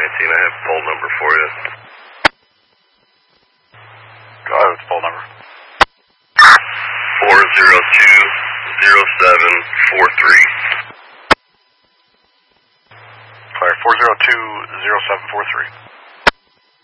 I have poll number for you. Go ahead with the poll number. 402-0743. Sorry, 402-0743.